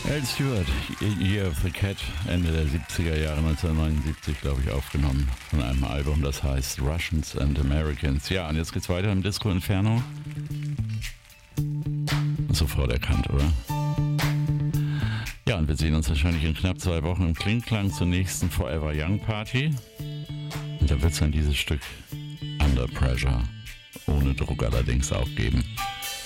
Al Stewart, Year of the Cat, Ende der 70er Jahre, 1979, glaube ich, aufgenommen von einem Album, das heißt Russians and Americans. Ja, und jetzt geht's weiter im Disco Inferno. Sofort erkannt, oder? Ja, und wir sehen uns wahrscheinlich in knapp 2 Wochen im Klingklang zur nächsten Forever Young Party. Und da wird es dann dieses Stück Under Pressure, ohne Druck allerdings, auch geben.